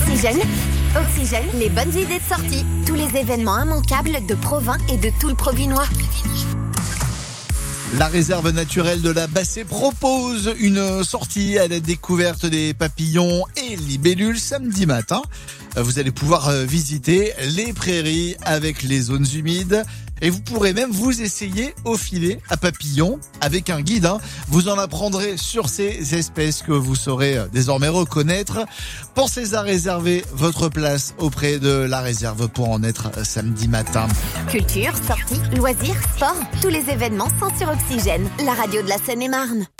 Oxygène, les bonnes idées de sortie. Tous les événements immanquables de Provins et de tout le Provinois. La réserve naturelle de la Bassée propose une sortie à la découverte des papillons et libellules samedi matin. Vous allez pouvoir visiter les prairies avec les zones humides et vous pourrez même vous essayer au filet à papillons avec un guide. Vous en apprendrez sur ces espèces que vous saurez désormais reconnaître. Pensez à réserver votre place auprès de la réserve pour en être samedi matin. Culture, sorties, loisirs, sport, tous les événements sont sur Oxygène, la radio de la Seine-et-Marne.